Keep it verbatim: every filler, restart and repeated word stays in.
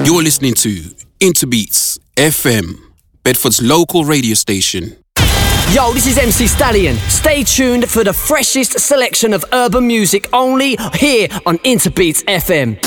You're listening to Interbeats F M, Bedford's local radio station. Yo, this is M C Stallion. Stay tuned for the freshest selection of urban music only here on Interbeats F M.